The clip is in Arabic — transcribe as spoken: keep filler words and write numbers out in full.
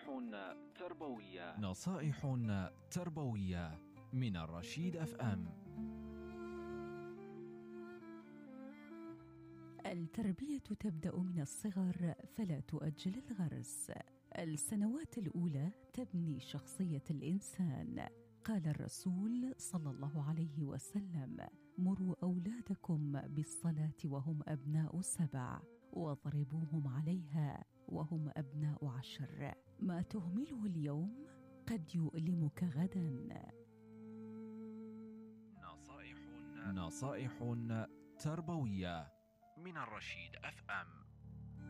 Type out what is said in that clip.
نصائح تربوية. نصائح تربوية من الرشيد اف ام. التربية تبدأ من الصغر فلا تؤجل الغرس. السنوات الأولى تبني شخصية الإنسان. قال الرسول صلى الله عليه وسلم: مروا أولادكم بالصلاة وهم أبناء سبع، واضربوهم عليها وهم أبناء عشر. ما تهمله اليوم قد يؤلمك غدا. نصائح نصائح تربوية من الرشيد اف ام.